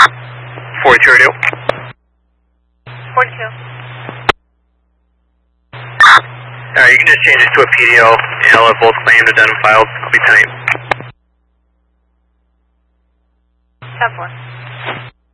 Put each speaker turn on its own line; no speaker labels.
42.
42.
Alright, you can just change it to a PDO, and I'll have both claimed and done and filed. I'll be tonight.
10-4.